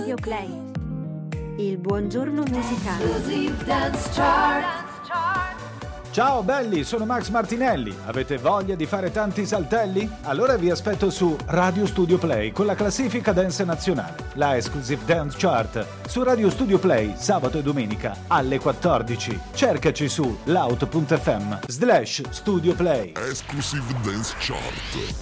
Radio Play. Il buongiorno musicale. Exclusive Dance Chart. Ciao belli, sono Max Martinelli. Avete voglia di fare tanti saltelli? Allora vi aspetto su Radio Studio Play con la classifica dance nazionale, la Exclusive Dance Chart, su Radio Studio Play sabato e domenica alle 14. Cercaci su loud.fm/Studio Play. Exclusive Dance Chart.